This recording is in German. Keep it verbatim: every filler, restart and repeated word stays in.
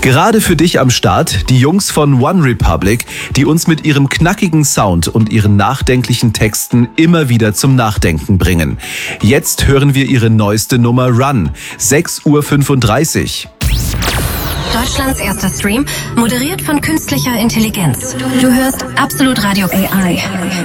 Gerade für dich am Start die Jungs von One Republic, die uns mit ihrem knackigen Sound und ihren nachdenklichen Texten immer wieder zum Nachdenken bringen. Jetzt hören wir ihre neueste Nummer Run, sechs Uhr fünfunddreißig. Deutschlands erster Stream, moderiert von künstlicher Intelligenz. Du hörst Absolut Radio A I.